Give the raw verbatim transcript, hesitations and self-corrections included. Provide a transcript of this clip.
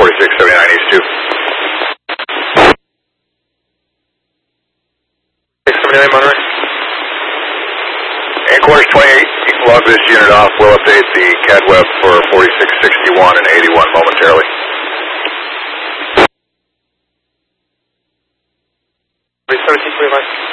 forty-six seventy-nine East two. seventy-nine Monterey. And quarters twenty-eight, log this unit off. We'll update the C A D web for forty-six sixty-one and eighty-one momentarily. seventeen twenty-five.